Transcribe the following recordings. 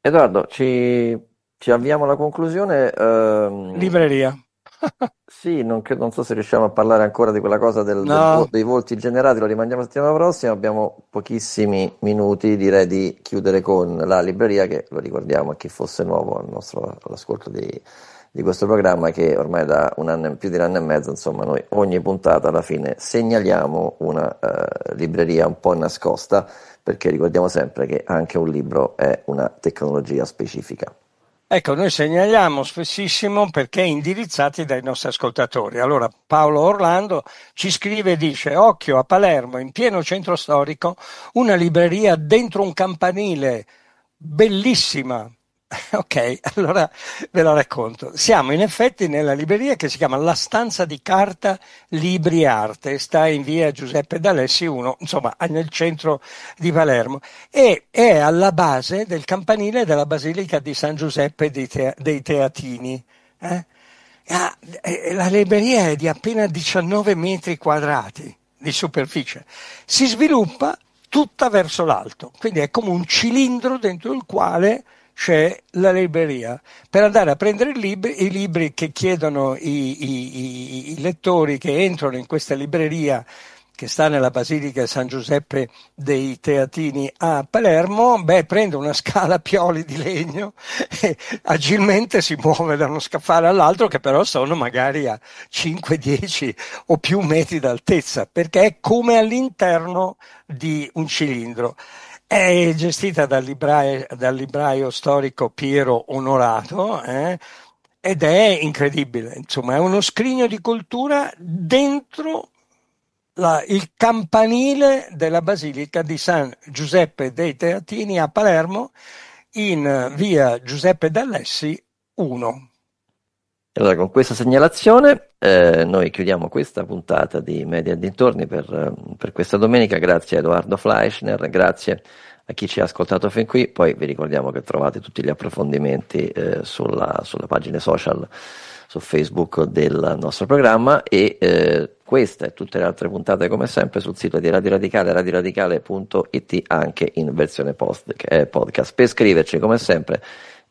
Edoardo, ci avviamo alla conclusione. Libreria. Sì, non so se riusciamo a parlare ancora di quella cosa No, dei volti generati, lo rimandiamo la settimana prossima. Abbiamo pochissimi minuti, direi di chiudere con la libreria, che lo ricordiamo a chi fosse nuovo all'ascolto di questo programma, che ormai da più di un anno e mezzo, insomma, noi ogni puntata alla fine segnaliamo una libreria un po' nascosta, perché ricordiamo sempre che anche un libro è una tecnologia specifica. ecco, noi segnaliamo spessissimo perché indirizzati dai nostri ascoltatori. Allora, Paolo Orlando ci scrive e dice: Occhio a Palermo, in pieno centro storico, una libreria dentro un campanile, bellissima. Ok, allora ve la racconto. Siamo in effetti nella libreria che si chiama La Stanza di Carta Libri Arte, sta in via Giuseppe D'Alessi 1, insomma, nel centro di Palermo, e è alla base del campanile della Basilica di San Giuseppe dei Teatini. eh. La libreria è di appena 19 metri quadrati di superficie, si sviluppa tutta verso l'alto, quindi è come un cilindro dentro il quale c'è la libreria. Per andare a prendere i libri che chiedono i lettori che entrano in questa libreria che sta nella Basilica San Giuseppe dei Teatini a Palermo, prende una scala a pioli di legno e agilmente si muove da uno scaffale all'altro, che però sono magari a 5, 10 o più metri d'altezza, perché è come all'interno di un cilindro. È gestita dal libraio storico Piero Onorato, ed è incredibile, insomma, è uno scrigno di cultura dentro il campanile della Basilica di San Giuseppe dei Teatini a Palermo, in via Giuseppe D'Alessi 1. Allora, con questa segnalazione, noi chiudiamo questa puntata di Media e dintorni per questa domenica. Grazie a Edoardo Fleischner, grazie a chi ci ha ascoltato fin qui. Poi vi ricordiamo che trovate tutti gli approfondimenti sulle pagine social, su Facebook del nostro programma, e questa e tutte le altre puntate, come sempre, sul sito di Radio Radicale, radioradicale.it, anche in versione podcast. Per scriverci, come sempre,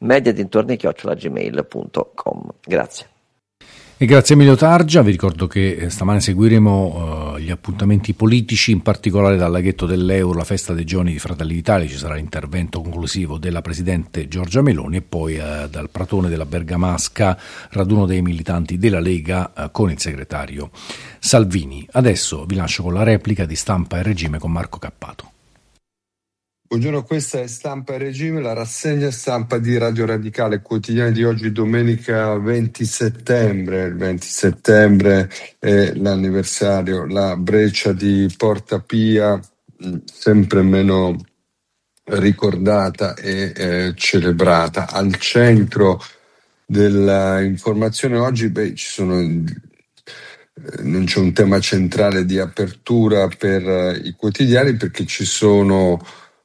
mediadintorni@gmail.com. Grazie. E grazie a Emilio Targia, vi ricordo che stamane seguiremo gli appuntamenti politici, in particolare dal laghetto dell'Euro, la festa dei giovani di Fratelli d'Italia, ci sarà l'intervento conclusivo della Presidente Giorgia Meloni, e poi dal Pratone della Bergamasca, raduno dei militanti della Lega con il segretario Salvini. Adesso vi lascio con la replica di Stampa e Regime con Marco Cappato. Buongiorno, questa è Stampa e Regime, la rassegna stampa di Radio Radicale, quotidiano di oggi, domenica 20 settembre. Il 20 settembre è l'anniversario, la breccia di Porta Pia, sempre meno ricordata e celebrata. Al centro dell'informazione oggi, non c'è un tema centrale di apertura per i quotidiani, perché ci sono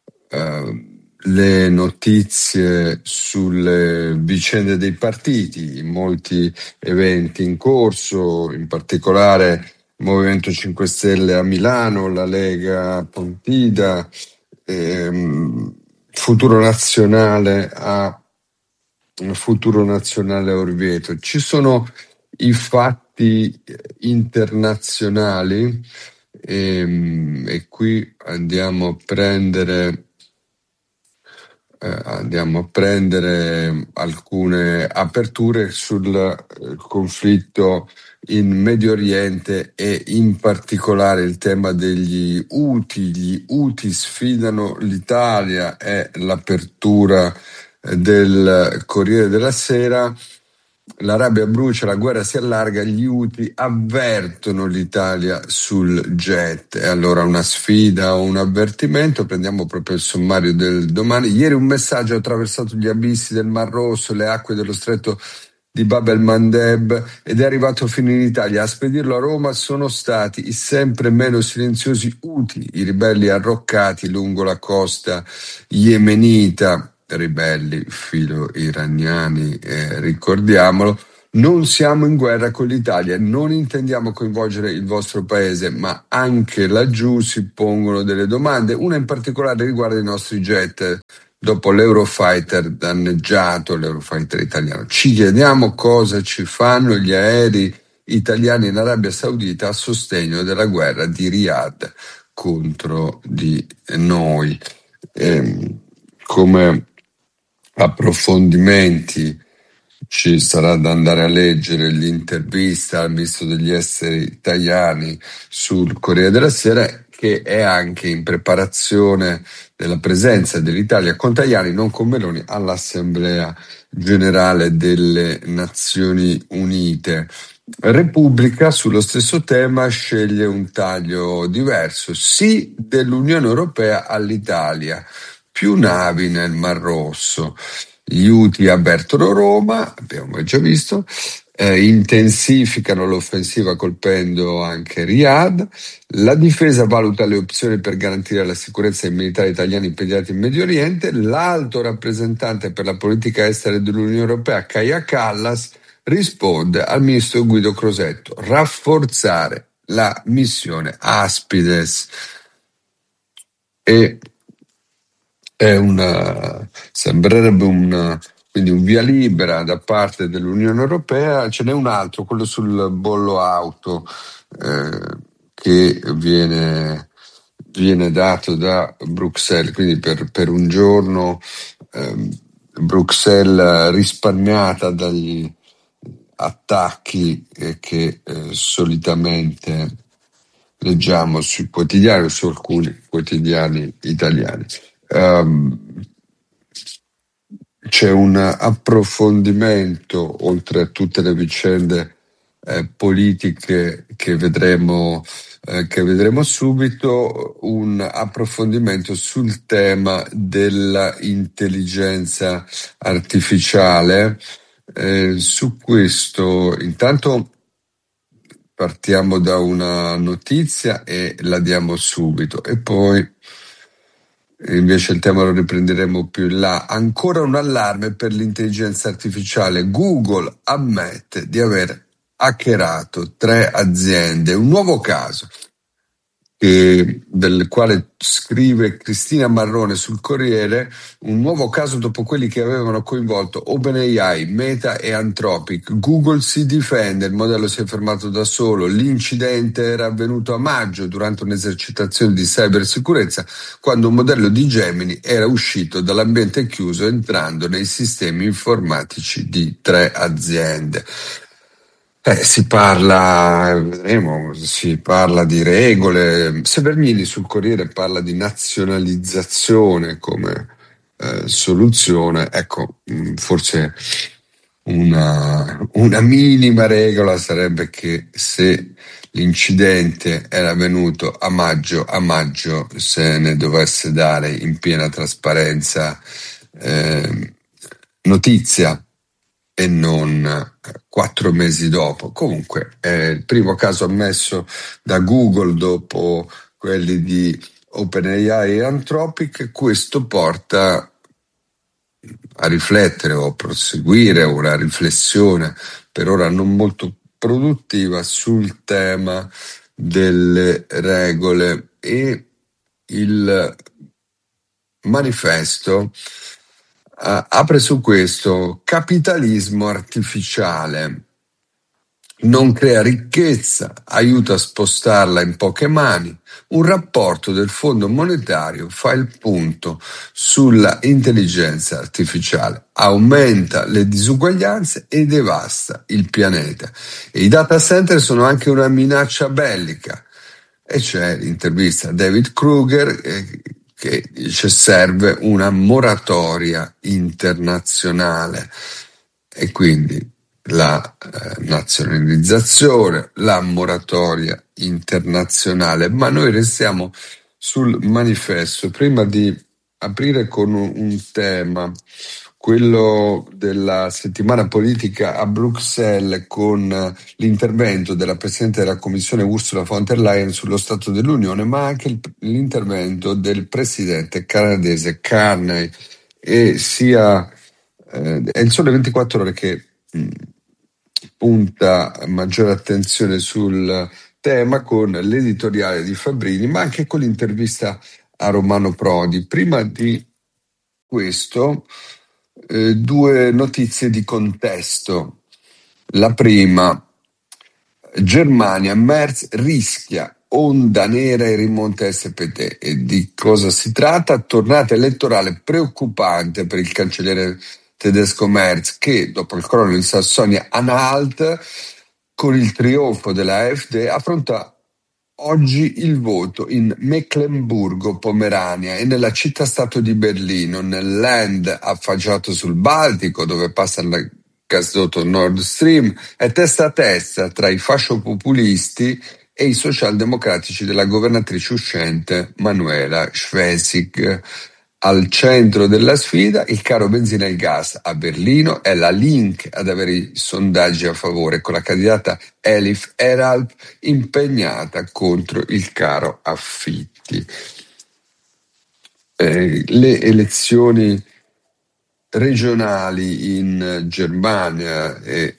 le notizie sulle vicende dei partiti, molti eventi in corso, in particolare il Movimento 5 Stelle a Milano, la Lega a Pontida, Futuro Nazionale a Orvieto. Ci sono i fatti internazionali, e qui andiamo a prendere alcune aperture sul conflitto in Medio Oriente, e in particolare il tema degli Houthi. Gli Houthi sfidano l'Italia, è l'apertura del Corriere della Sera. L'Arabia brucia, la guerra si allarga, gli Houthi avvertono l'Italia sul jet. E allora una sfida o un avvertimento? Prendiamo proprio il sommario del Domani. Ieri un messaggio ha attraversato gli abissi del Mar Rosso, le acque dello stretto di Bab el-Mandeb, ed è arrivato fino in Italia. A spedirlo a Roma sono stati i sempre meno silenziosi Houthi, i ribelli arroccati lungo la costa yemenita. Ribelli filo iraniani, ricordiamolo. Non siamo in guerra con l'Italia, non intendiamo coinvolgere il vostro paese, ma anche laggiù si pongono delle domande. Una in particolare riguarda i nostri jet. dopo l'Eurofighter danneggiato, l'Eurofighter italiano. Ci chiediamo cosa ci fanno gli aerei italiani in Arabia Saudita a sostegno della guerra di Riyadh contro di noi. Come approfondimenti ci sarà da andare a leggere l'intervista al ministro degli esteri Tajani sul Corriere della Sera, che è anche in preparazione della presenza dell'Italia con Tajani, non con Meloni, all'Assemblea Generale delle Nazioni Unite. Repubblica sullo stesso tema sceglie un taglio diverso: sì dell'Unione Europea all'Italia, più navi nel Mar Rosso. Gli Houthi avvertono Roma, abbiamo già visto, intensificano l'offensiva colpendo anche Riyadh. La difesa valuta le opzioni per garantire la sicurezza dei militari italiani impegnati in Medio Oriente. L'alto rappresentante per la politica estera dell'Unione Europea, Kaja Kallas, risponde al ministro Guido Crosetto: rafforzare la missione Aspides. E sembrerebbe quindi un via libera da parte dell'Unione Europea. Ce n'è un altro, quello sul bollo auto, che viene dato da Bruxelles, quindi per un giorno Bruxelles risparmiata dagli attacchi che solitamente leggiamo sui quotidiani o su alcuni quotidiani italiani. C'è un approfondimento, oltre a tutte le vicende politiche che vedremo subito, un approfondimento sul tema dell'intelligenza artificiale. Su questo, intanto, partiamo da una notizia e la diamo subito, e poi invece il tema lo riprenderemo più in là. Ancora un allarme per l'intelligenza artificiale. Google ammette di aver hackerato 3 aziende. Un nuovo caso del quale scrive Cristina Marrone sul Corriere, un nuovo caso dopo quelli che avevano coinvolto OpenAI, Meta e Anthropic. Google si difende, il modello si è fermato da solo. L'incidente era avvenuto a maggio durante un'esercitazione di cybersicurezza, quando un modello di Gemini era uscito dall'ambiente chiuso entrando nei sistemi informatici di 3 aziende. Si parla di regole. Severgnini sul Corriere parla di nazionalizzazione come soluzione. Ecco, forse una minima regola sarebbe che se l'incidente era avvenuto a maggio se ne dovesse dare in piena trasparenza notizia, e non 4 mesi dopo. Comunque è il primo caso ammesso da Google dopo quelli di OpenAI e Anthropic. Questo porta a riflettere o a proseguire una riflessione per ora non molto produttiva sul tema delle regole, e il manifesto apre su questo: capitalismo artificiale non crea ricchezza, aiuta a spostarla in poche mani. Un rapporto del Fondo Monetario fa il punto sulla intelligenza artificiale, aumenta le disuguaglianze e devasta il pianeta. E i data center sono anche una minaccia bellica. E c'è l'intervista a David Kruger che dice: serve una moratoria internazionale. E quindi la nazionalizzazione, la moratoria internazionale. Ma noi restiamo sul manifesto. Prima di aprire con un tema, quello della settimana politica a Bruxelles, con l'intervento della Presidente della Commissione Ursula von der Leyen sullo Stato dell'Unione, ma anche l'intervento del Presidente canadese Carney. E sia è il Sole 24 Ore che punta maggiore attenzione sul tema con l'editoriale di Fabbrini, ma anche con l'intervista a Romano Prodi. Prima di questo, due notizie di contesto. La prima, Germania, Merz rischia onda nera e rimonta SPD. E di cosa si tratta? Tornata elettorale preoccupante per il cancelliere tedesco Merz, che dopo il crollo in Sassonia-Anhalt, con il trionfo della AfD, affronta oggi il voto in Meclemburgo-Pomerania e nella città-stato di Berlino, nel Land affacciato sul Baltico, dove passa il gasdotto Nord Stream, è testa a testa tra i fasciopopulisti e i socialdemocratici della governatrice uscente Manuela Schwesig. Al centro della sfida il caro benzina e gas a Berlino, è la Link ad avere i sondaggi a favore, con la candidata Elif Eralp impegnata contro il caro affitti. Le elezioni regionali in Germania e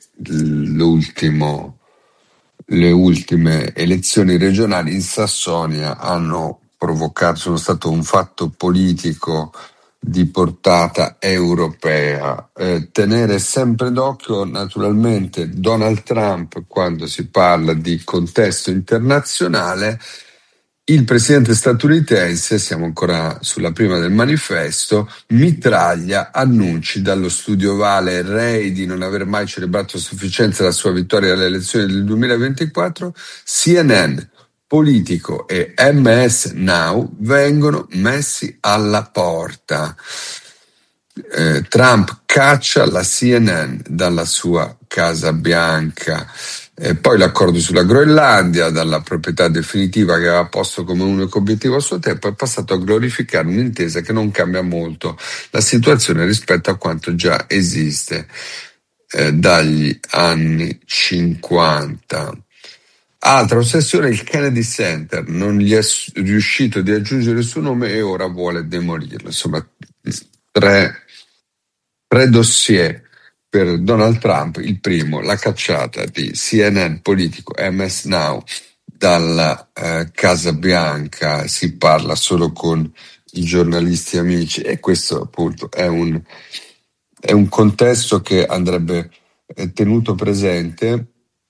le ultime elezioni regionali in Sassonia sono stato un fatto politico di portata europea. Tenere sempre d'occhio naturalmente Donald Trump quando si parla di contesto internazionale. Il presidente statunitense, siamo ancora sulla prima del manifesto, mitraglia annunci dallo studio ovale rei di non aver mai celebrato a sufficienza la sua vittoria alle elezioni del 2024, CNN, Politico e MS Now vengono messi alla porta. Trump caccia la CNN dalla sua Casa Bianca. Poi l'accordo sulla Groenlandia, dalla proprietà definitiva che aveva posto come unico obiettivo a suo tempo, è passato a glorificare un'intesa che non cambia molto la situazione rispetto a quanto già esiste dagli anni 50. Altra ossessione, il Kennedy Center, non gli è riuscito di aggiungere il suo nome e ora vuole demolirlo. Insomma, tre dossier per Donald Trump. Il primo, la cacciata di CNN, Politico, MS Now dalla Casa Bianca, si parla solo con i giornalisti amici, e questo appunto è un contesto che andrebbe tenuto presente.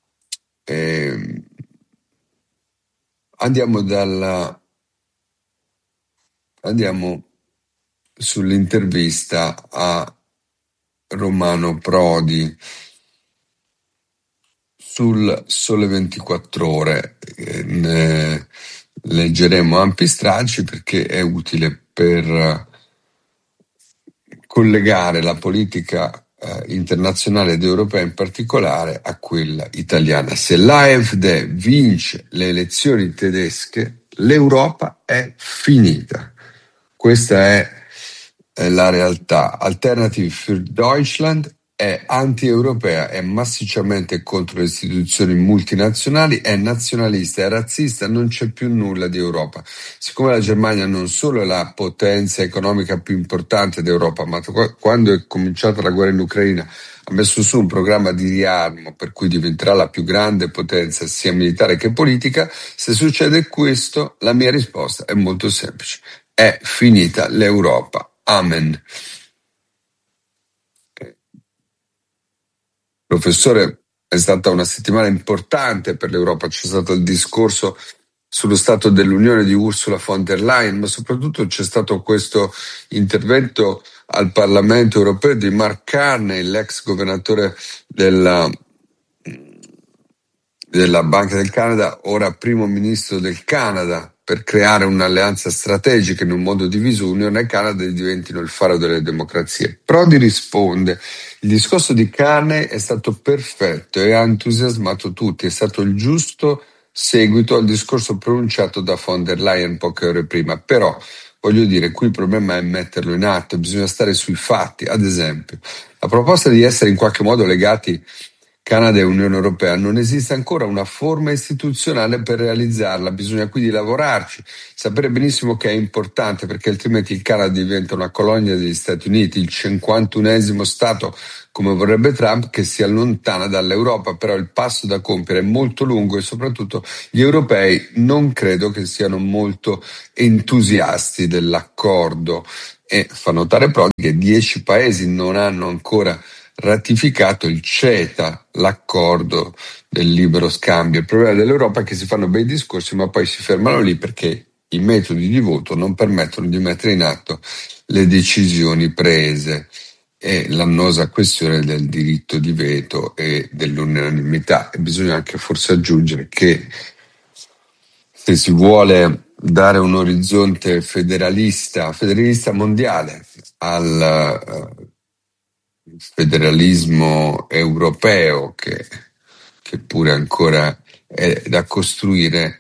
Andiamo sull'intervista a Romano Prodi sul Sole 24 Ore. Ne leggeremo ampi stralci perché è utile per collegare la politica internazionale ed europea in particolare a quella italiana. Se l'AfD vince le elezioni tedesche, l'Europa è finita. Questa è la realtà. Alternative für Deutschland è anti-europea, è massicciamente contro le istituzioni multinazionali, è nazionalista, è razzista, non c'è più nulla di Europa. Siccome la Germania non solo è la potenza economica più importante d'Europa, ma quando è cominciata la guerra in Ucraina ha messo su un programma di riarmo per cui diventerà la più grande potenza sia militare che politica, se succede questo, la mia risposta è molto semplice. È finita l'Europa. Amen. Professore, è stata una settimana importante per l'Europa, c'è stato il discorso sullo Stato dell'Unione di Ursula von der Leyen, ma soprattutto c'è stato questo intervento al Parlamento europeo di Mark Carney, l'ex governatore della Banca del Canada, ora primo ministro del Canada, per creare un'alleanza strategica in un mondo diviso, Unione e Canada diventino il faro delle democrazie. Prodi risponde: il discorso di Carney è stato perfetto e ha entusiasmato tutti, è stato il giusto seguito al discorso pronunciato da von der Leyen poche ore prima, però voglio dire, qui il problema è metterlo in atto, bisogna stare sui fatti. Ad esempio, la proposta di essere in qualche modo legati Canada e Unione Europea, non esiste ancora una forma istituzionale per realizzarla, bisogna quindi lavorarci, sapere benissimo che è importante, perché altrimenti il Canada diventa una colonia degli Stati Uniti, il 51esimo Stato come vorrebbe Trump, che si allontana dall'Europa. Però il passo da compiere è molto lungo e soprattutto gli europei non credo che siano molto entusiasti dell'accordo. E fa notare Prodi che 10 paesi non hanno ancora ratificato il CETA, l'accordo del libero scambio. Il problema dell'Europa è che si fanno bei discorsi ma poi si fermano lì perché i metodi di voto non permettono di mettere in atto le decisioni prese, e l'annosa questione del diritto di veto e dell'unanimità. E bisogna anche forse aggiungere che se si vuole dare un orizzonte federalista mondiale al federalismo europeo, che pure ancora è da costruire,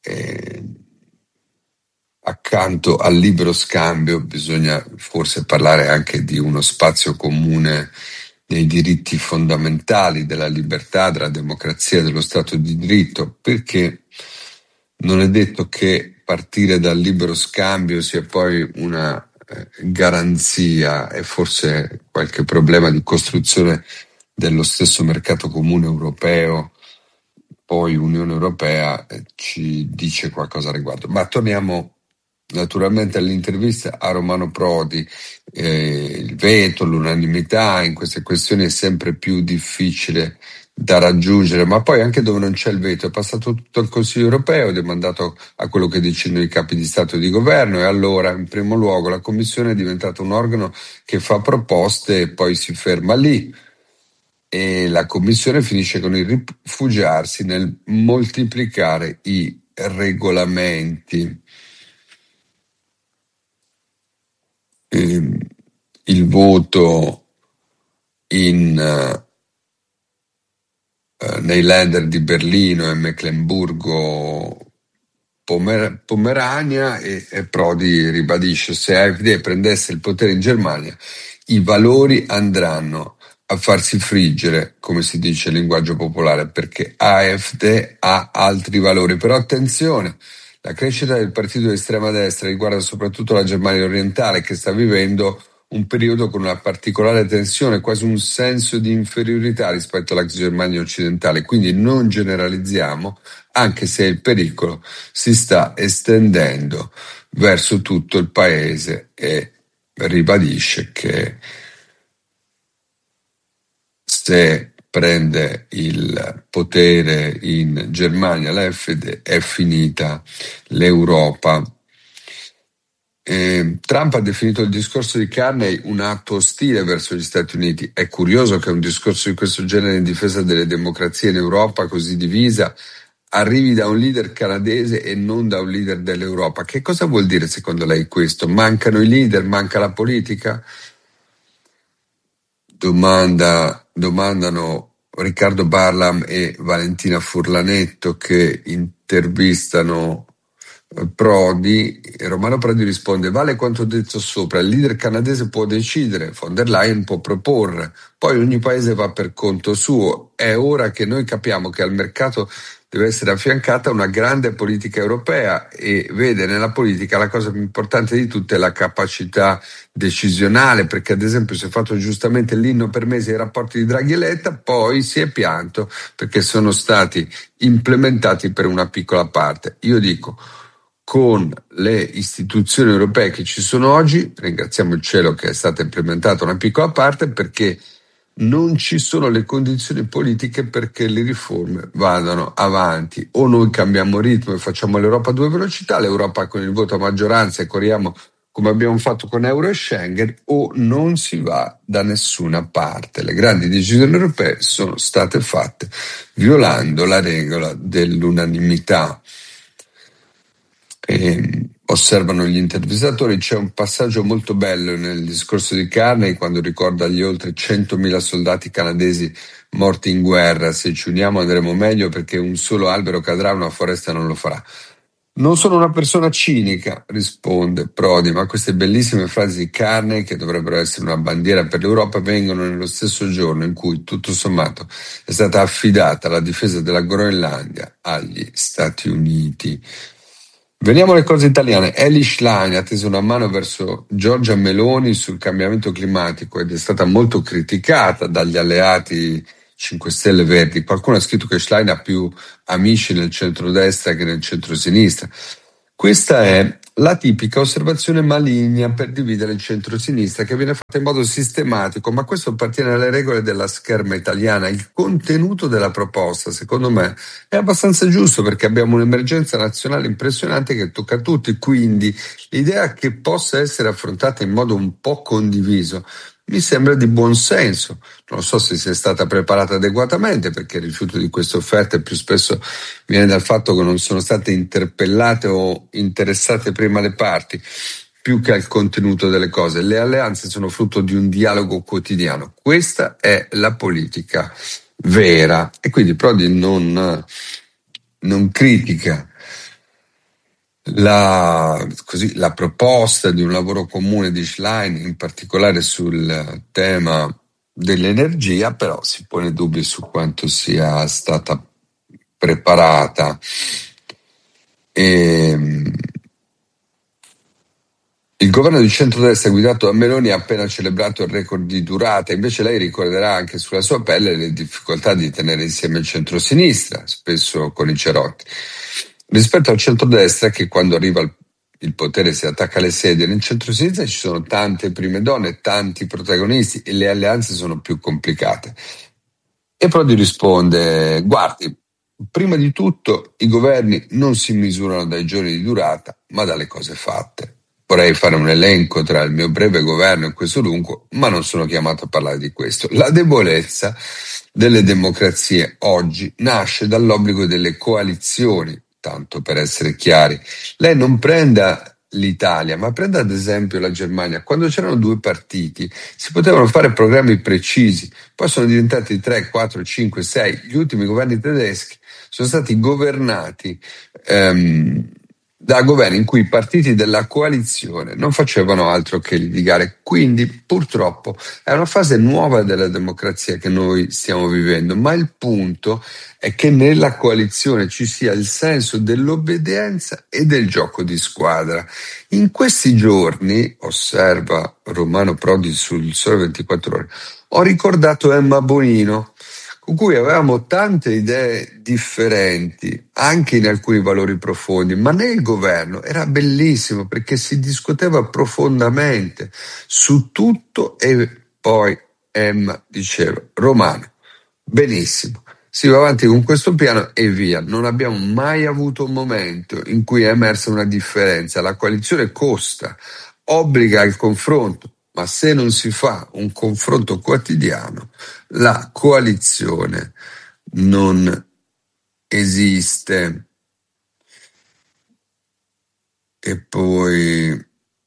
accanto al libero scambio bisogna forse parlare anche di uno spazio comune dei diritti fondamentali, della libertà, della democrazia, dello Stato di diritto, perché non è detto che partire dal libero scambio sia poi una garanzia, e forse qualche problema di costruzione dello stesso mercato comune europeo, poi Unione Europea, ci dice qualcosa a riguardo. Ma torniamo naturalmente all'intervista a Romano Prodi. Il veto, l'unanimità in queste questioni è sempre più difficile da raggiungere, ma poi anche dove non c'è il veto è passato tutto il Consiglio europeo, demandato a quello che decidono i capi di Stato e di Governo, e allora in primo luogo la Commissione è diventata un organo che fa proposte e poi si ferma lì, e la Commissione finisce con il rifugiarsi nel moltiplicare i regolamenti. Il voto nei Länder di Berlino e Meclemburgo Pomerania, e Prodi ribadisce: se AfD prendesse il potere in Germania i valori andranno a farsi friggere, come si dice in linguaggio popolare, perché AfD ha altri valori. Però attenzione, la crescita del partito di estrema destra riguarda soprattutto la Germania orientale, che sta vivendo un periodo con una particolare tensione, quasi un senso di inferiorità rispetto alla Germania occidentale. Quindi non generalizziamo, anche se il pericolo si sta estendendo verso tutto il paese, e ribadisce che se prende il potere in Germania l'AfD è finita l'Europa. Trump ha definito il discorso di Carney un atto ostile verso gli Stati Uniti. È curioso che un discorso di questo genere in difesa delle democrazie in Europa, così divisa, arrivi da un leader canadese e non da un leader dell'Europa. Che cosa vuol dire secondo lei questo? Mancano i leader? Manca la politica? Domandano Riccardo Barlam e Valentina Furlanetto, che intervistano Prodi. Romano Prodi risponde: vale quanto detto sopra, il leader canadese può decidere, von der Leyen può proporre, poi ogni paese va per conto suo. È ora che noi capiamo che al mercato deve essere affiancata una grande politica europea, e vede nella politica la cosa più importante di tutte è la capacità decisionale, perché ad esempio si è fatto giustamente l'inno per mesi ai rapporti di Draghi e Letta, poi si è pianto perché sono stati implementati per una piccola parte. Io dico, con le istituzioni europee che ci sono oggi, ringraziamo il cielo che è stata implementata una piccola parte, perché non ci sono le condizioni politiche perché le riforme vadano avanti. O noi cambiamo ritmo e facciamo l'Europa a 2 velocità, l'Europa con il voto a maggioranza, e corriamo come abbiamo fatto con Euro e Schengen, o non si va da nessuna parte. Le grandi decisioni europee sono state fatte violando la regola dell'unanimità. Osservano gli intervistatori, c'è un passaggio molto bello nel discorso di Carney quando ricorda gli oltre 100.000 soldati canadesi morti in guerra: se ci uniamo andremo meglio perché un solo albero cadrà, una foresta non lo farà. Non sono una persona cinica, risponde Prodi, ma queste bellissime frasi di Carney, che dovrebbero essere una bandiera per l'Europa, vengono nello stesso giorno in cui, tutto sommato, è stata affidata la difesa della Groenlandia agli Stati Uniti. Veniamo alle cose italiane. Elly Schlein ha teso una mano verso Giorgia Meloni sul cambiamento climatico ed è stata molto criticata dagli alleati 5 Stelle Verdi. Qualcuno ha scritto che Schlein ha più amici nel centrodestra che nel centrosinistra. Questa è la tipica osservazione maligna per dividere il centro-sinistra, che viene fatta in modo sistematico, ma questo appartiene alle regole della scherma italiana. Il contenuto della proposta, secondo me, è abbastanza giusto, perché abbiamo un'emergenza nazionale impressionante che tocca a tutti, quindi l'idea che possa essere affrontata in modo un po' condiviso mi sembra di buon senso. Non so se sia stata preparata adeguatamente, perché il rifiuto di queste offerte più spesso viene dal fatto che non sono state interpellate o interessate prima le parti, più che al contenuto delle cose. Le alleanze sono frutto di un dialogo quotidiano. Questa è la politica vera, e quindi Prodi non critica la proposta di un lavoro comune di Schlein, in particolare sul tema dell'energia, però si pone dubbi su quanto sia stata preparata. Il governo di centrodestra guidato da Meloni ha appena celebrato il record di durata, invece lei ricorderà anche sulla sua pelle le difficoltà di tenere insieme il centrosinistra, spesso con i cerotti. Rispetto al centrodestra, che quando arriva il potere si attacca alle sedie, nel centrosinistra ci sono tante prime donne, tanti protagonisti, e le alleanze sono più complicate. E Prodi risponde: guardi, prima di tutto i governi non si misurano dai giorni di durata, ma dalle cose fatte. Vorrei fare un elenco tra il mio breve governo e questo lungo, ma non sono chiamato a parlare di questo. La debolezza delle democrazie oggi nasce dall'obbligo delle coalizioni, tanto per essere chiari. Lei non prenda l'Italia, ma prenda ad esempio la Germania. Quando c'erano due partiti si potevano fare programmi precisi, poi sono diventati 3, 4, 5, 6. Gli ultimi governi tedeschi sono stati governati da governi in cui i partiti della coalizione non facevano altro che litigare. Quindi purtroppo è una fase nuova della democrazia che noi stiamo vivendo, ma il punto è che nella coalizione ci sia il senso dell'obbedienza e del gioco di squadra. In questi giorni, osserva Romano Prodi sul Sole 24 Ore, ho ricordato Emma Bonino, con cui avevamo tante idee differenti, anche in alcuni valori profondi, ma nel governo era bellissimo perché si discuteva profondamente su tutto, e poi Emma diceva: Romano, benissimo, si va avanti con questo piano e via. Non abbiamo mai avuto un momento in cui è emersa una differenza. La coalizione costa, obbliga al confronto, ma se non si fa un confronto quotidiano, la coalizione non esiste. E poi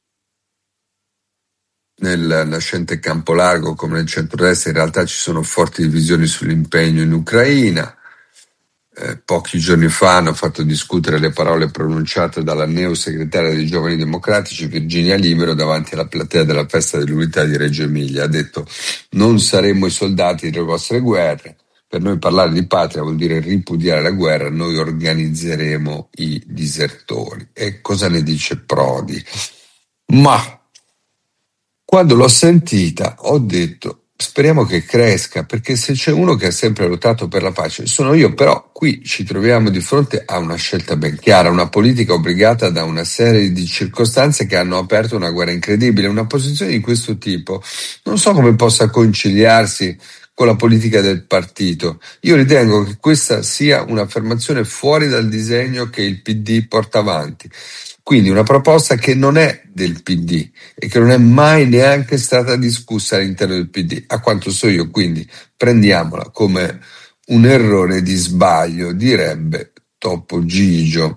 nel nascente campo largo, come nel centrodestra, in realtà ci sono forti divisioni sull'impegno in Ucraina. Pochi giorni fa hanno fatto discutere le parole pronunciate dalla neosegretaria dei Giovani Democratici Virginia Libero davanti alla platea della festa dell'unità di Reggio Emilia. Ha detto: non saremmo i soldati delle vostre guerre, per noi parlare di patria vuol dire ripudiare la guerra, noi organizzeremo i disertori. E cosa ne dice Prodi? Ma quando l'ho sentita ho detto: speriamo che cresca, perché se c'è uno che ha sempre lottato per la pace sono io. Però qui ci troviamo di fronte a una scelta ben chiara, una politica obbligata da una serie di circostanze che hanno aperto una guerra incredibile. Una posizione di questo tipo non so come possa conciliarsi con la politica del partito. Io ritengo che questa sia un'affermazione fuori dal disegno che il PD porta avanti. Quindi una proposta che non è del PD e che non è mai neanche stata discussa all'interno del PD, a quanto so io. Quindi prendiamola come un errore di sbaglio, direbbe Topo Gigio.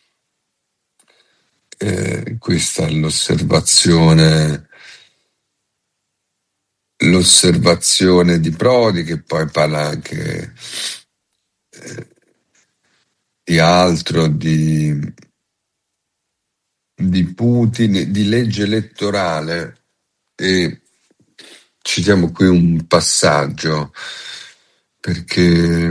Questa è l'osservazione di Prodi, che poi parla anche di altro, di Putin, di legge elettorale, e citiamo qui un passaggio perché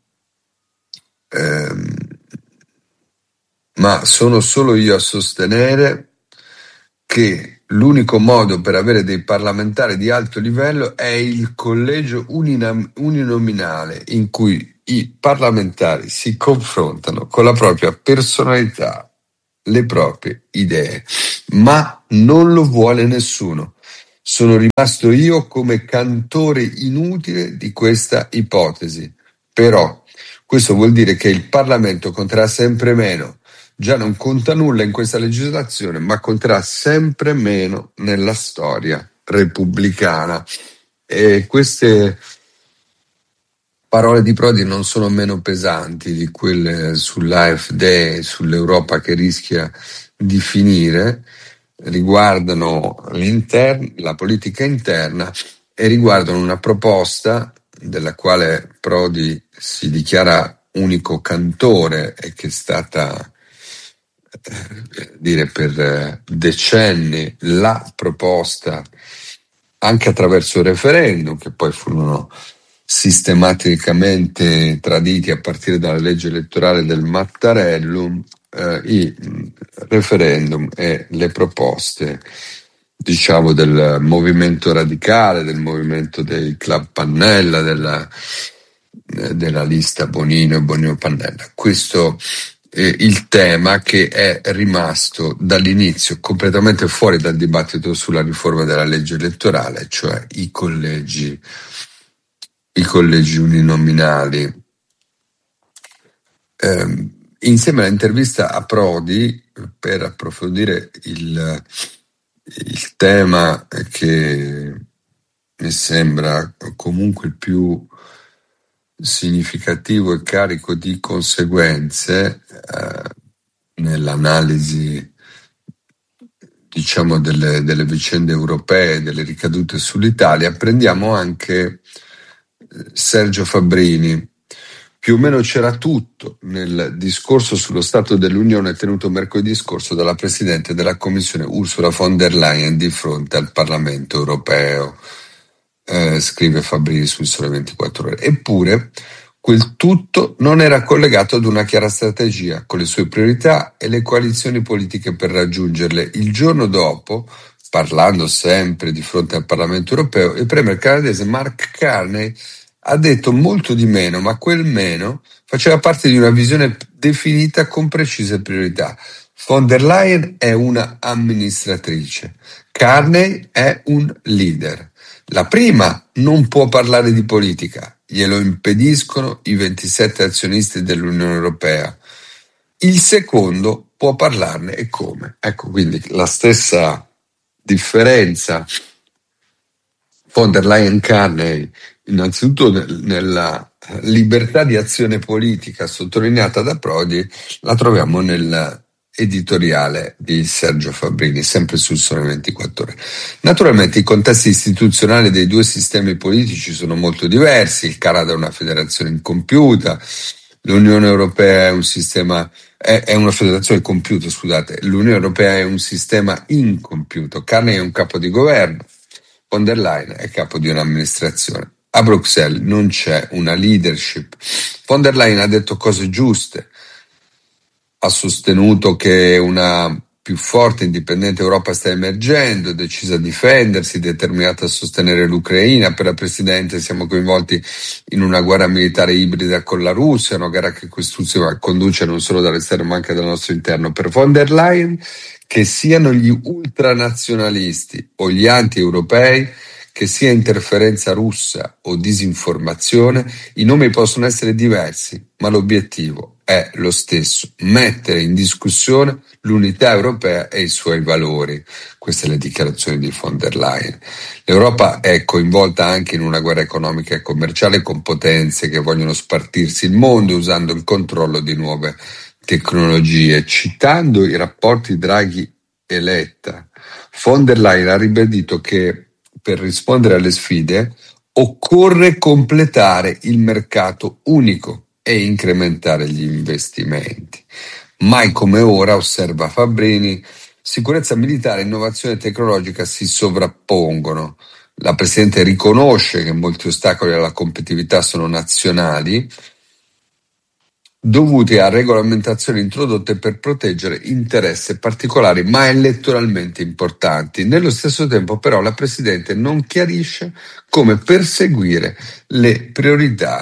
ma sono solo io a sostenere che l'unico modo per avere dei parlamentari di alto livello è il collegio uninominale, in cui i parlamentari si confrontano con la propria personalità, le proprie idee, ma non lo vuole nessuno. Sono rimasto io come cantore inutile di questa ipotesi. Però questo vuol dire che il Parlamento conterà sempre meno. Già non conta nulla in questa legislazione, ma conterà sempre meno nella storia repubblicana. E queste parole di Prodi non sono meno pesanti di quelle sull'AfD, sull'Europa che rischia di finire, riguardano la politica interna e riguardano una proposta della quale Prodi si dichiara unico cantore e che è stata per decenni la proposta, anche attraverso referendum, che poi furono sistematicamente traditi a partire dalla legge elettorale del Mattarellum, i referendum e le proposte, diciamo, del movimento radicale, del movimento dei club Pannella, della lista Bonino e Bonino Pannella. Questo è il tema che è rimasto dall'inizio completamente fuori dal dibattito sulla riforma della legge elettorale, cioè i collegi uninominali. Insieme all'intervista a Prodi, per approfondire il tema che mi sembra comunque il più significativo e carico di conseguenze nell'analisi, diciamo, delle vicende europee, delle ricadute sull'Italia, prendiamo anche Sergio Fabbrini. Più o meno c'era tutto nel discorso sullo Stato dell'Unione tenuto mercoledì scorso dalla Presidente della Commissione Ursula von der Leyen di fronte al Parlamento europeo, scrive Fabbrini sul Sole 24 Ore. Eppure quel tutto non era collegato ad una chiara strategia, con le sue priorità e le coalizioni politiche per raggiungerle. Il giorno dopo, parlando sempre di fronte al Parlamento europeo, il premier canadese Mark Carney ha detto molto di meno, ma quel meno faceva parte di una visione definita con precise priorità. Von der Leyen è una amministratrice, Carney è un leader. La prima non può parlare di politica, glielo impediscono i 27 azionisti dell'Unione Europea. Il secondo può parlarne, e come? Ecco, quindi la stessa differenza von der Leyen-Carney, innanzitutto nella libertà di azione politica sottolineata da Prodi, la troviamo nell'editoriale di Sergio Fabbrini, sempre sul Sole 24 Ore. Naturalmente i contesti istituzionali dei due sistemi politici sono molto diversi. Il Canada è una federazione incompiuta, l'Unione Europea è un sistema, è una federazione compiuta, scusate, l'Unione Europea è un sistema incompiuto. Carney è un capo di governo, von der Leyen è capo di un'amministrazione. A Bruxelles non c'è una leadership. Von der Leyen ha detto cose giuste, ha sostenuto che una più forte e indipendente Europa sta emergendo, è decisa a difendersi, determinata a sostenere l'Ucraina. Per la Presidente siamo coinvolti in una guerra militare ibrida con la Russia, una guerra che quest'ultima conduce non solo dall'esterno ma anche dal nostro interno. Per von der Leyen, che siano gli ultranazionalisti o gli anti-europei, che sia interferenza russa o disinformazione, i nomi possono essere diversi, ma l'obiettivo è lo stesso: mettere in discussione l'unità europea e i suoi valori. Queste le dichiarazioni di von der Leyen. L'Europa è coinvolta anche in una guerra economica e commerciale con potenze che vogliono spartirsi il mondo usando il controllo di nuove tecnologie. Citando i rapporti Draghi e Letta, von der Leyen ha ribadito che per rispondere alle sfide occorre completare il mercato unico e incrementare gli investimenti. Mai come ora, osserva Fabbrini, sicurezza militare e innovazione tecnologica si sovrappongono. La Presidente riconosce che molti ostacoli alla competitività sono nazionali, dovuti a regolamentazioni introdotte per proteggere interessi particolari ma elettoralmente importanti. Nello stesso tempo però la Presidente non chiarisce come perseguire le priorità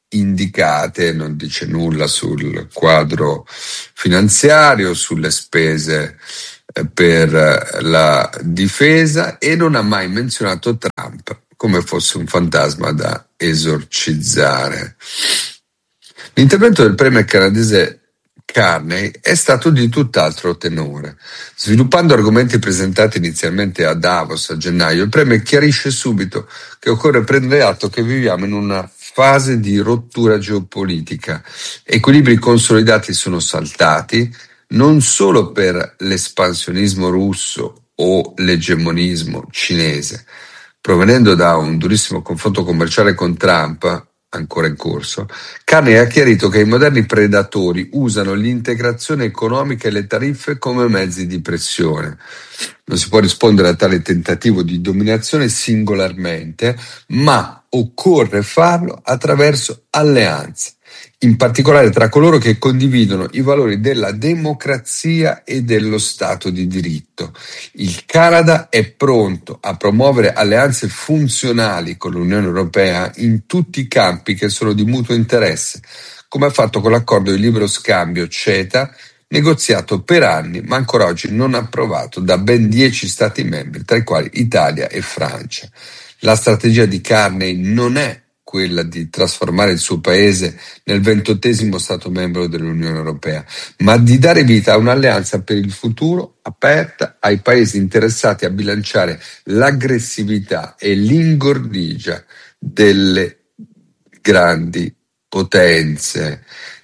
indicate, non dice nulla sul quadro finanziario, sulle spese per la difesa, e non ha mai menzionato Trump come fosse un fantasma da esorcizzare. L'intervento del premier canadese Carney è stato di tutt'altro tenore. Sviluppando argomenti presentati inizialmente a Davos a gennaio, il premier chiarisce subito che occorre prendere atto che viviamo in una fase di rottura geopolitica. Equilibri consolidati sono saltati, non solo per l'espansionismo russo o l'egemonismo cinese. Provenendo da un durissimo confronto commerciale con Trump, ancora in corso, Carney ha chiarito che i moderni predatori usano l'integrazione economica e le tariffe come mezzi di pressione. Non si può rispondere a tale tentativo di dominazione singolarmente, ma occorre farlo attraverso alleanze, in particolare tra coloro che condividono i valori della democrazia e dello Stato di diritto. Il Canada è pronto a promuovere alleanze funzionali con l'Unione Europea in tutti i campi che sono di mutuo interesse, come ha fatto con l'accordo di libero scambio CETA, negoziato per anni ma ancora oggi non approvato da ben 10 Stati membri, tra i quali Italia e Francia. La strategia di Carney non è quella di trasformare il suo paese nel 28° Stato membro dell'Unione Europea, ma di dare vita a un'alleanza per il futuro aperta ai paesi interessati a bilanciare l'aggressività e l'ingordigia delle grandi potenze.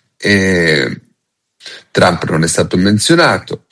Trump non è stato menzionato,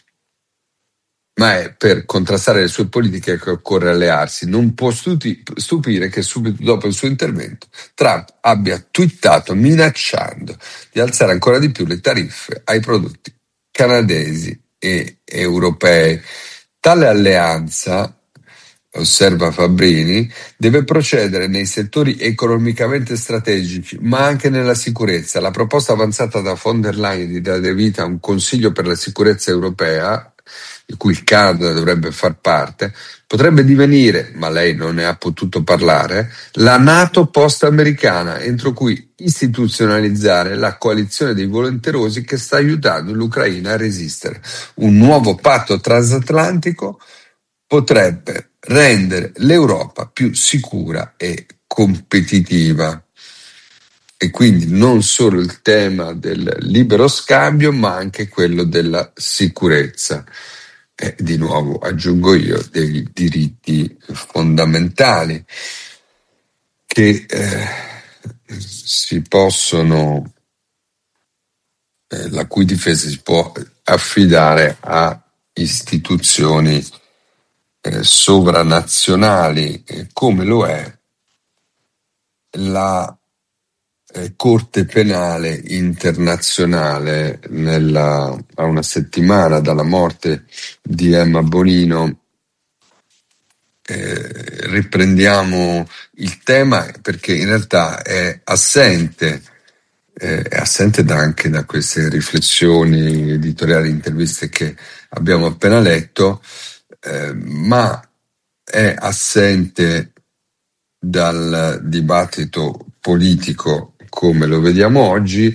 ma è per contrastare le sue politiche che occorre allearsi. Non può stupire che subito dopo il suo intervento Trump abbia twittato minacciando di alzare ancora di più le tariffe ai prodotti canadesi e europei. Tale alleanza, osserva Fabbrini, deve procedere nei settori economicamente strategici, ma anche nella sicurezza. La proposta avanzata da von der Leyen di dare vita a un Consiglio per la sicurezza europea, di cui il Canada dovrebbe far parte, potrebbe divenire, ma lei non ne ha potuto parlare, la NATO post-americana, entro cui istituzionalizzare la coalizione dei volenterosi che sta aiutando l'Ucraina a resistere. Un nuovo patto transatlantico potrebbe rendere l'Europa più sicura e competitiva. E quindi non solo il tema del libero scambio, ma anche quello della sicurezza. E di nuovo aggiungo io dei diritti fondamentali che si possono, la cui difesa si può affidare a istituzioni sovranazionali, come lo è la Corte Penale Internazionale. A una settimana dalla morte di Emma Bonino riprendiamo il tema, perché in realtà è assente anche da queste riflessioni editoriali, interviste che abbiamo appena letto, ma è assente dal dibattito politico come lo vediamo oggi,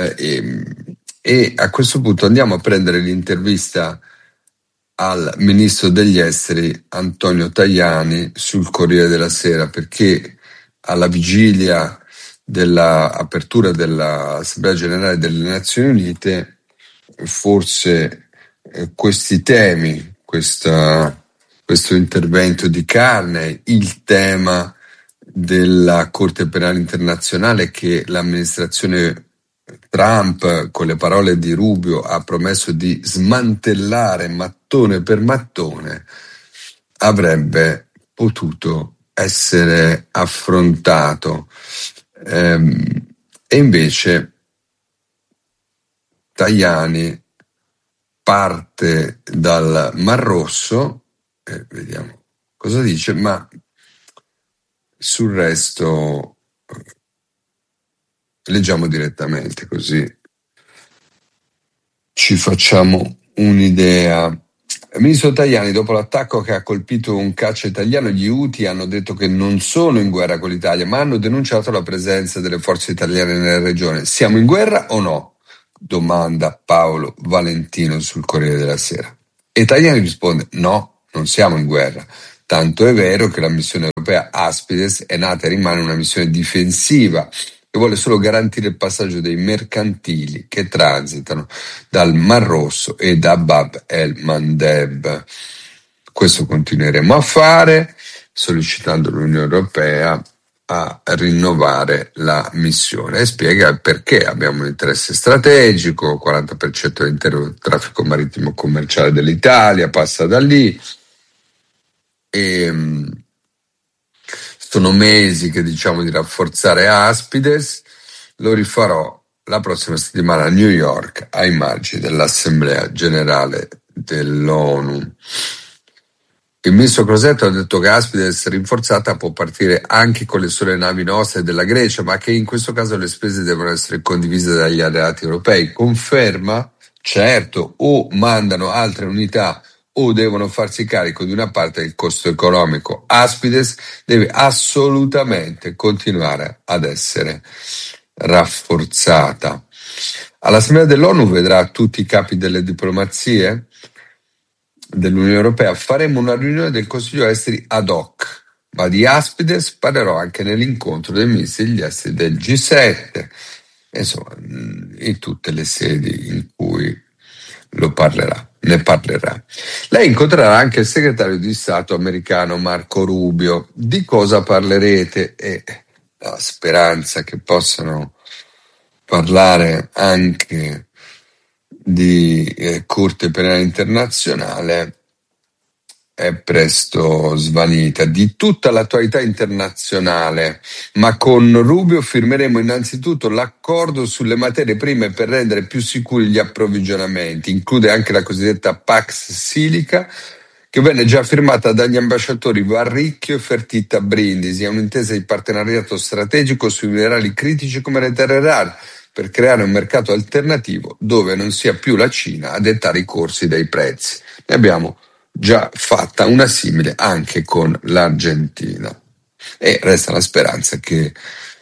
e a questo punto andiamo a prendere l'intervista al ministro degli esteri Antonio Tajani sul Corriere della Sera, perché alla vigilia dell'apertura dell'Assemblea Generale delle Nazioni Unite forse questi temi, questo intervento di Carney, il tema della Corte Penale Internazionale che l'amministrazione Trump, con le parole di Rubio, ha promesso di smantellare mattone per mattone, avrebbe potuto essere affrontato. E invece Tajani parte dal Mar Rosso, vediamo cosa dice, ma sul resto leggiamo direttamente, così ci facciamo un'idea. Il ministro Tajani, dopo l'attacco che ha colpito un caccia italiano, gli Houthi hanno detto che non sono in guerra con l'Italia, ma hanno denunciato la presenza delle forze italiane nella regione. Siamo in guerra o no? Domanda Paolo Valentino sul Corriere della Sera. E Tajani risponde: no, non siamo in guerra. Tanto è vero che la missione europea Aspides è nata e rimane una missione difensiva che vuole solo garantire il passaggio dei mercantili che transitano dal Mar Rosso e da Bab el-Mandeb. Questo continueremo a fare, sollecitando l'Unione Europea a rinnovare la missione, e spiega perché abbiamo un interesse strategico, 40% dell'intero traffico marittimo commerciale dell'Italia passa da lì, e sono mesi che diciamo di rafforzare Aspides. Lo rifarò la prossima settimana a New York ai margini dell'Assemblea Generale dell'ONU. Il ministro Crosetto ha detto che Aspides rinforzata può partire anche con le sole navi nostre e della Grecia, ma che in questo caso le spese devono essere condivise dagli alleati europei. Conferma? Certo, o mandano altre unità o devono farsi carico di una parte del costo economico. Aspides deve assolutamente continuare ad essere rafforzata. All'Assemblea dell'ONU vedrà tutti i capi delle diplomazie dell'Unione Europea. Faremo una riunione del Consiglio Esteri ad hoc, ma di Aspides parlerò anche nell'incontro dei ministri degli esteri del G7, insomma, in tutte le sedi in cui ne parlerà. Lei incontrerà anche il segretario di Stato americano Marco Rubio. Di cosa parlerete? E la speranza che possano parlare anche di Corte Penale Internazionale è presto svanita. Di tutta l'attualità internazionale, ma con Rubio firmeremo innanzitutto l'accordo sulle materie prime per rendere più sicuri gli approvvigionamenti. Include anche la cosiddetta Pax Silica, che venne già firmata dagli ambasciatori Varricchio e Fertitta Brindisi. È un'intesa di partenariato strategico sui minerali critici come le terre rare, per creare un mercato alternativo dove non sia più la Cina a dettare i corsi dei prezzi. Ne abbiamo già fatta una simile anche con l'Argentina, e resta la speranza che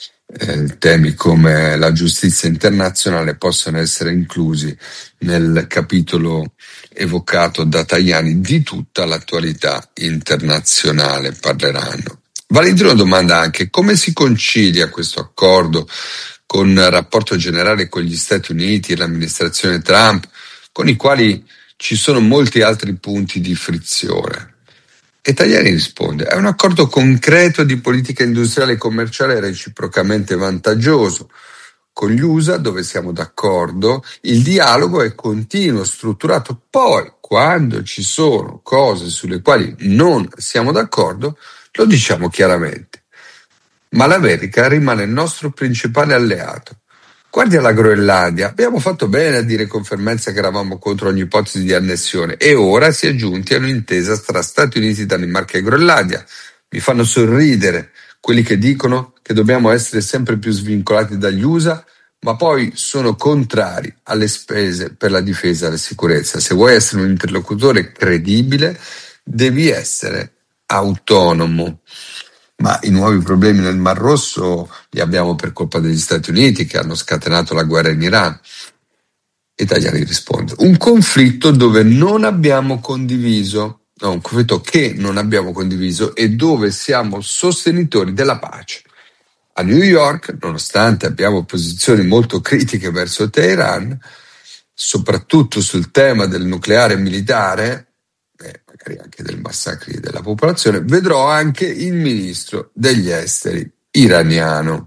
temi come la giustizia internazionale possano essere inclusi nel capitolo evocato da Tajani. Di tutta l'attualità internazionale parleranno. Valentino domanda anche come si concilia questo accordo con il rapporto generale con gli Stati Uniti e l'amministrazione Trump, con i quali ci sono molti altri punti di frizione. E Tajani risponde: è un accordo concreto di politica industriale e commerciale reciprocamente vantaggioso. Con gli USA, dove siamo d'accordo, il dialogo è continuo, strutturato. Poi, quando ci sono cose sulle quali non siamo d'accordo, lo diciamo chiaramente. Ma l'America rimane il nostro principale alleato. Guardi alla Groenlandia, abbiamo fatto bene a dire con fermezza che eravamo contro ogni ipotesi di annessione, e ora si è giunti a un'intesa tra Stati Uniti, Danimarca e Groenlandia. Mi fanno sorridere quelli che dicono che dobbiamo essere sempre più svincolati dagli USA, ma poi sono contrari alle spese per la difesa e la sicurezza. Se vuoi essere un interlocutore credibile, devi essere autonomo. Ma i nuovi problemi nel Mar Rosso li abbiamo per colpa degli Stati Uniti, che hanno scatenato la guerra in Iran. E Tajani risponde: un conflitto dove non abbiamo condiviso, no, un conflitto che non abbiamo condiviso e dove siamo sostenitori della pace. A New York, nonostante abbiamo posizioni molto critiche verso Teheran, soprattutto sul tema del nucleare militare, magari anche del massacri della popolazione, vedrò anche il ministro degli esteri iraniano.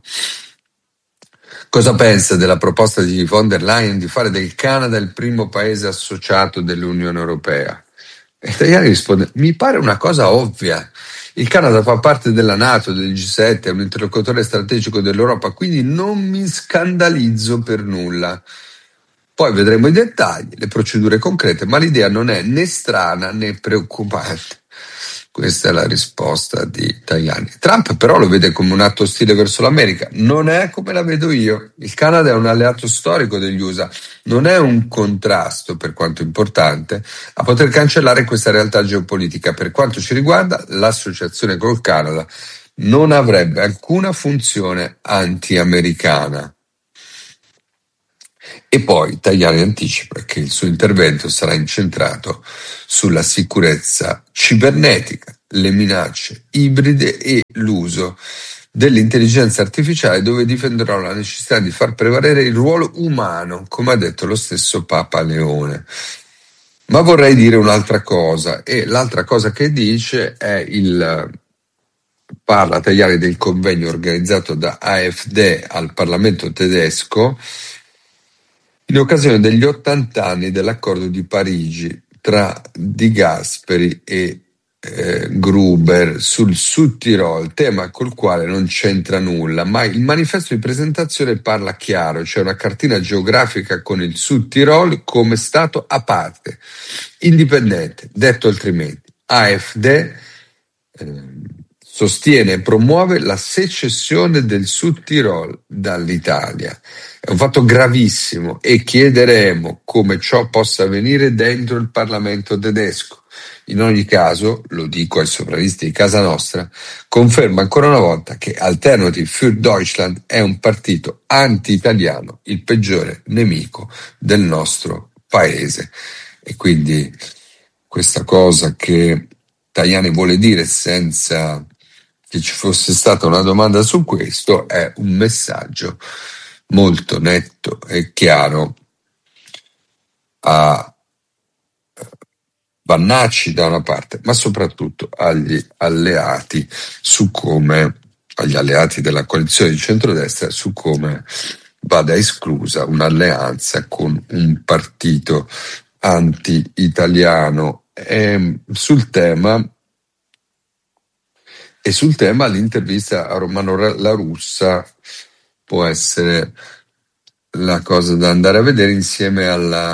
Cosa pensa della proposta di von der Leyen di fare del Canada il primo paese associato dell'Unione Europea? E Tajani risponde: mi pare una cosa ovvia. Il Canada fa parte della NATO, del G7, è un interlocutore strategico dell'Europa, quindi non mi scandalizzo per nulla. Poi vedremo i dettagli, le procedure concrete, ma l'idea non è né strana né preoccupante. Questa è la risposta di Tajani. Trump però lo vede come un atto ostile verso l'America. Non è come la vedo io. Il Canada è un alleato storico degli USA. Non è un contrasto, per quanto importante, a poter cancellare questa realtà geopolitica. Per quanto ci riguarda, l'associazione col Canada non avrebbe alcuna funzione anti-americana. E poi Tajani anticipa che il suo intervento sarà incentrato sulla sicurezza cibernetica, le minacce ibride e l'uso dell'intelligenza artificiale, dove difenderò la necessità di far prevalere il ruolo umano, come ha detto lo stesso Papa Leone. Ma vorrei dire un'altra cosa, e l'altra cosa che dice è parla Tajani del convegno organizzato da AfD al Parlamento tedesco in occasione degli 80 anni dell'accordo di Parigi tra Di Gasperi e Gruber sul Sud Tirol, tema col quale non c'entra nulla, ma il manifesto di presentazione parla chiaro, c'è una cartina geografica con il Sud Tirol come stato a parte, indipendente, detto altrimenti. AfD sostiene e promuove la secessione del Sud Tirol dall'Italia. È un fatto gravissimo e chiederemo come ciò possa avvenire dentro il Parlamento tedesco. In ogni caso, lo dico ai sovranisti di casa nostra, conferma ancora una volta che Alternative für Deutschland è un partito anti-italiano, il peggiore nemico del nostro paese. E quindi questa cosa che Tajani vuole dire senza che ci fosse stata una domanda su questo è un messaggio molto netto e chiaro a Vannacci da una parte, ma soprattutto agli alleati agli alleati della coalizione di centrodestra su come vada esclusa un'alleanza con un partito anti-italiano. Sul tema l'intervista a Romano La Russa può essere la cosa da andare a vedere insieme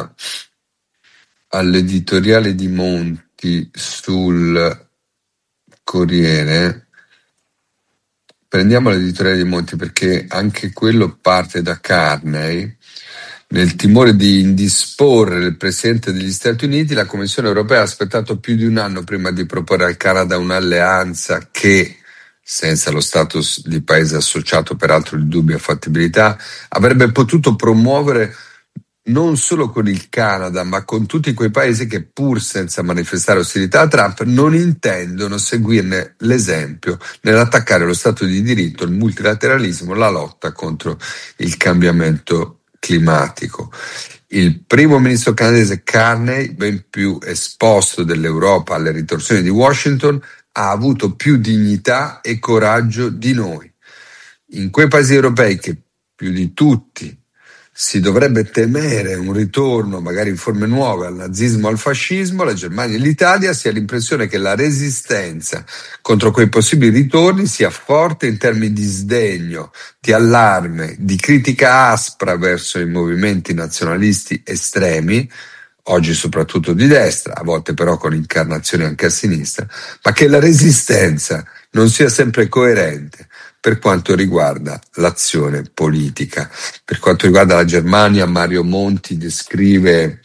all'editoriale di Monti sul Corriere. Prendiamo l'editoriale di Monti perché anche quello parte da Carney. Nel timore di indisporre il Presidente degli Stati Uniti, la Commissione europea ha aspettato più di un anno prima di proporre al Canada un'alleanza che, senza lo status di paese associato peraltro di dubbia fattibilità, avrebbe potuto promuovere non solo con il Canada, ma con tutti quei paesi che, pur senza manifestare ostilità a Trump, non intendono seguirne l'esempio nell'attaccare lo Stato di diritto, il multilateralismo, la lotta contro il cambiamento climatico. Il primo ministro canadese Carney, ben più esposto dell'Europa alle ritorsioni di Washington, ha avuto più dignità e coraggio di noi. In quei paesi europei che più di tutti si dovrebbe temere un ritorno, magari in forme nuove, al nazismo o al fascismo, la Germania e l'Italia, si ha l'impressione che la resistenza contro quei possibili ritorni sia forte in termini di sdegno, di allarme, di critica aspra verso i movimenti nazionalisti estremi, oggi soprattutto di destra, a volte però con incarnazioni anche a sinistra, ma che la resistenza non sia sempre coerente per quanto riguarda l'azione politica. Per quanto riguarda la Germania, Mario Monti descrive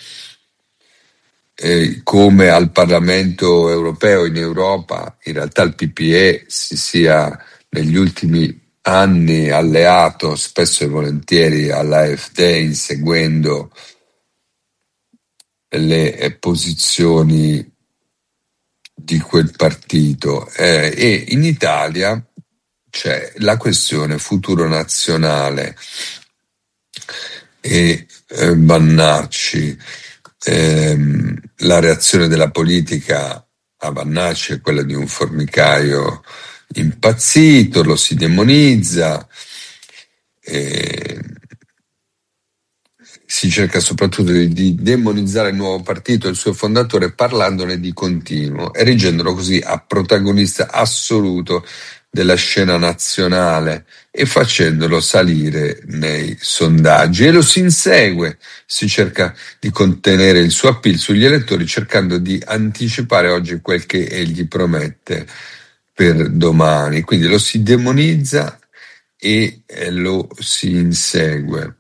come al Parlamento europeo, in Europa, in realtà il PPE si sia negli ultimi anni alleato spesso e volentieri all'AfD, inseguendo le posizioni di quel partito. E in Italia c'è la questione futuro nazionale e Vannacci. La reazione della politica a Vannacci è quella di un formicaio impazzito, lo si demonizza, si cerca soprattutto di demonizzare il nuovo partito e il suo fondatore parlandone di continuo, erigendolo così a protagonista assoluto della scena nazionale e facendolo salire nei sondaggi. E lo si insegue, si cerca di contenere il suo appeal sugli elettori cercando di anticipare oggi quel che egli promette per domani. Quindi lo si demonizza e lo si insegue.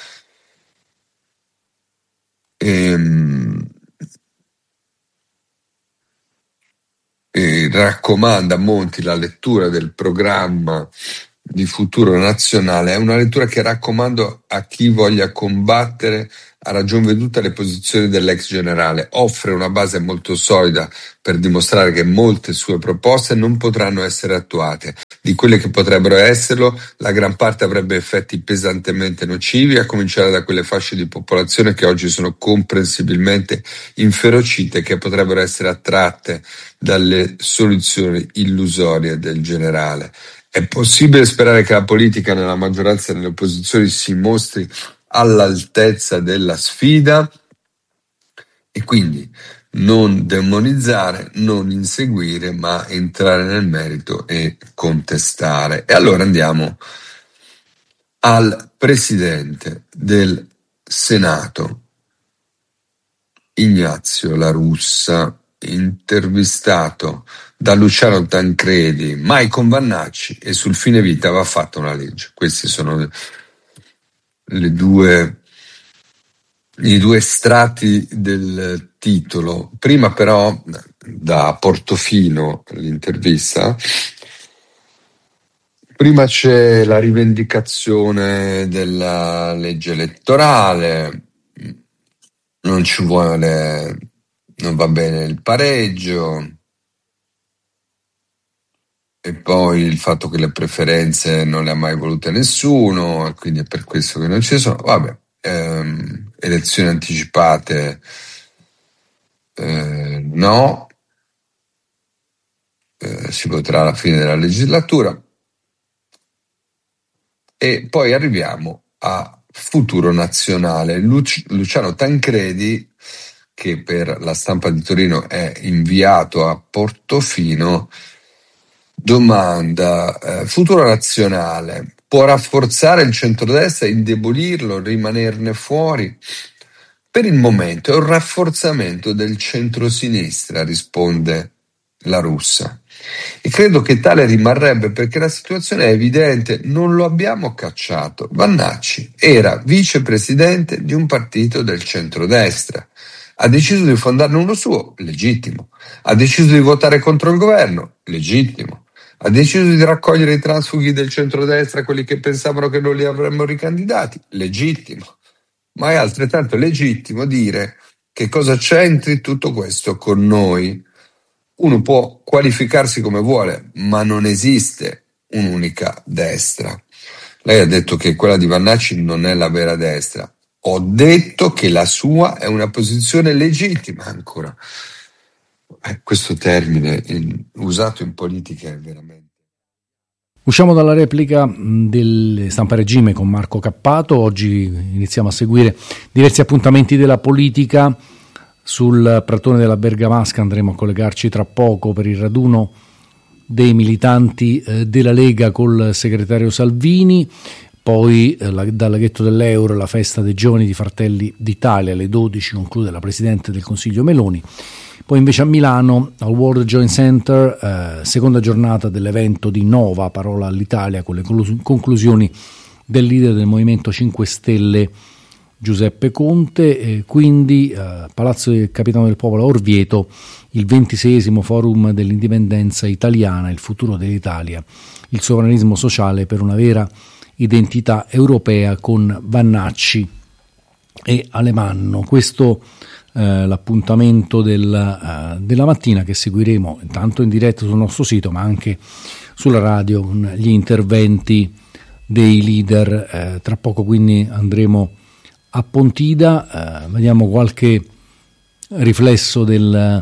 E raccomanda a Monti la lettura del programma di Futuro Nazionale. È una lettura che raccomando a chi voglia combattere a ragion veduta le posizioni dell'ex generale. Offre una base molto solida per dimostrare che molte sue proposte non potranno essere attuate. Di quelle che potrebbero esserlo, la gran parte avrebbe effetti pesantemente nocivi, a cominciare da quelle fasce di popolazione che oggi sono comprensibilmente inferocite e che potrebbero essere attratte dalle soluzioni illusorie del generale. È possibile sperare che la politica nella maggioranza e nelle opposizioni si mostri all'altezza della sfida e quindi non demonizzare, non inseguire, ma entrare nel merito e contestare. E allora andiamo al presidente del Senato, Ignazio La Russa, intervistato da Luciano Tancredi, mai con Vannacci, e sul fine vita va fatta una legge. Questi sono i due estratti del titolo. Prima però, da Portofino, l'intervista, prima c'è la rivendicazione della legge elettorale, non ci vuole, non va bene il pareggio, e poi il fatto che le preferenze non le ha mai volute nessuno, e quindi è per questo che non ci sono. Vabbè, elezioni anticipate no, si voterà alla fine della legislatura. E poi arriviamo a Futuro Nazionale. Luciano Tancredi, che per la Stampa di Torino è inviato a Portofino, domanda: Futuro Nazionale può rafforzare il centrodestra, indebolirlo, rimanerne fuori? Per il momento è un rafforzamento del centrosinistra, risponde La Russa. E credo che tale rimarrebbe perché la situazione è evidente, non lo abbiamo cacciato. Vannacci era vicepresidente di un partito del centrodestra. Ha deciso di fondarne uno suo, legittimo. Ha deciso di votare contro il governo, legittimo. Ha deciso di raccogliere i transfughi del centrodestra, quelli che pensavano che non li avremmo ricandidati, legittimo. Ma è altrettanto legittimo dire che cosa c'entri tutto questo con noi. Uno può qualificarsi come vuole, ma non esiste un'unica destra. Lei ha detto che quella di Vannacci non è la vera destra. Ho detto che la sua è una posizione legittima ancora. Questo termine usato in politica è veramente... Usciamo dalla replica del Stampa Regime con Marco Cappato. Oggi iniziamo a seguire diversi appuntamenti della politica. Sul Pratone della Bergamasca andremo a collegarci tra poco per il raduno dei militanti della Lega col segretario Salvini, poi dal laghetto dell'Euro la festa dei giovani di Fratelli d'Italia alle 12 conclude la Presidente del Consiglio Meloni. Poi invece a Milano al World Joint Center seconda giornata dell'evento di Nova, parola all'Italia, con le conclusioni del leader del Movimento 5 Stelle Giuseppe Conte. Quindi Palazzo del Capitano del Popolo a Orvieto, il 26esimo forum dell'indipendenza italiana, il futuro dell'Italia, il sovranismo sociale per una vera identità europea, con Vannacci e Alemanno. Questo l'appuntamento della mattina, che seguiremo intanto in diretta sul nostro sito ma anche sulla radio con gli interventi dei leader. Tra poco quindi andremo a Pontida, vediamo qualche riflesso delle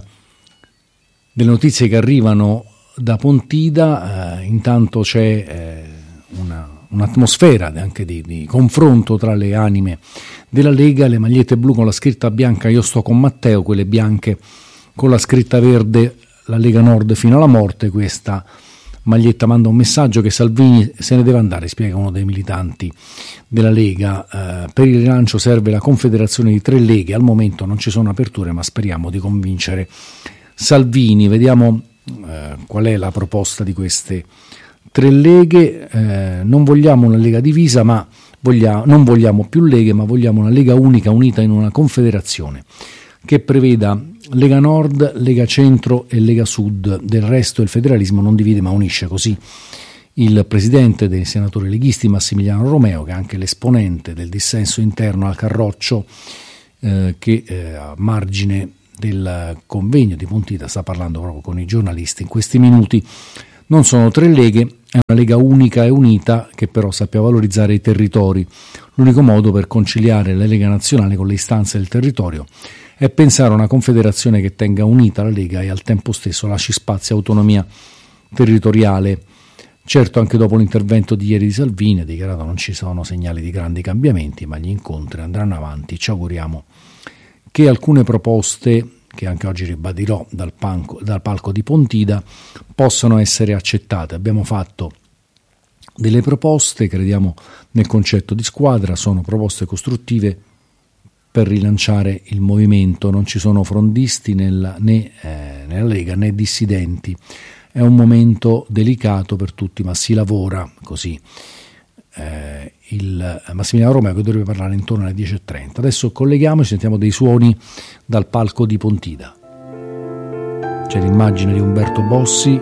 notizie che arrivano da Pontida. Intanto c'è un'atmosfera anche di confronto tra le anime della Lega, le magliette blu con la scritta bianca io sto con Matteo, quelle bianche con la scritta verde la Lega Nord fino alla morte. Questa Maglietta manda un messaggio che Salvini se ne deve andare, spiega uno dei militanti della Lega. Per il rilancio serve la confederazione di 3 leghe, al momento non ci sono aperture ma speriamo di convincere Salvini. Vediamo qual è la proposta di queste 3 leghe. Non vogliamo una Lega divisa, ma non vogliamo più leghe, ma vogliamo una Lega unica unita in una confederazione che preveda Lega Nord, Lega Centro e Lega Sud. Del resto il federalismo non divide ma unisce, così il presidente dei senatori leghisti Massimiliano Romeo, che è anche l'esponente del dissenso interno al Carroccio, che a margine del convegno di Pontida sta parlando proprio con i giornalisti in questi minuti. Non sono 3 leghe, è una Lega unica e unita che però sappia valorizzare i territori. L'unico modo per conciliare la Lega nazionale con le istanze del territorio è pensare a una confederazione che tenga unita la Lega e al tempo stesso lasci spazio e autonomia territoriale. Certo, anche dopo l'intervento di ieri di Salvini ha dichiarato non ci sono segnali di grandi cambiamenti, ma gli incontri andranno avanti. Ci auguriamo che alcune proposte, che anche oggi ribadirò dal palco di Pontida, possano essere accettate. Abbiamo fatto delle proposte, crediamo nel concetto di squadra, sono proposte costruttive per rilanciare il movimento, non ci sono frondisti né nella Lega né dissidenti. È un momento delicato per tutti, ma si lavora così. Il Massimiliano Romeo, che dovrebbe parlare intorno alle 10:30. Adesso colleghiamoci, sentiamo dei suoni dal palco di Pontida. C'è l'immagine di Umberto Bossi.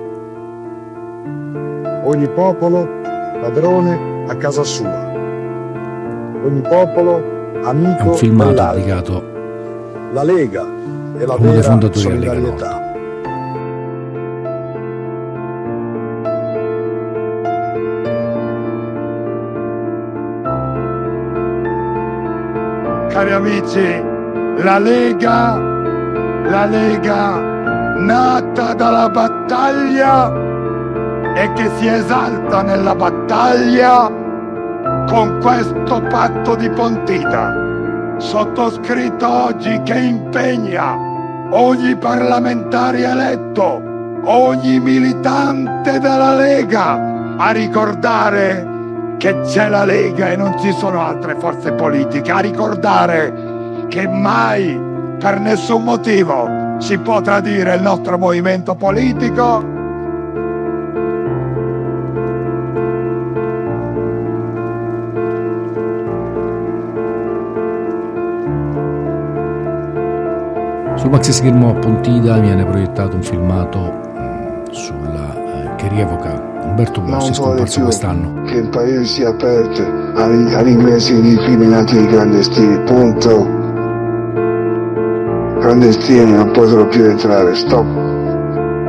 Ogni popolo padrone a casa sua, ogni popolo amico. È un filmato dedicato la Lega e la uno dei vera fondatori della Lega solidarietà. Nord. Cari amici, la Lega nata dalla battaglia e che si esalta nella battaglia con questo patto di Pontida, sottoscritto oggi, che impegna ogni parlamentare eletto, ogni militante della Lega a ricordare che c'è la Lega e non ci sono altre forze politiche, a ricordare che mai, per nessun motivo, si può tradire il nostro movimento politico. Sul maxi schermo a Pontida viene proiettato un filmato che rievoca Umberto Bossi, scomparso quest'anno. Che il paese sia aperto agli inglesi discriminati e clandestini, punto. Clandestini non possono più entrare, stop.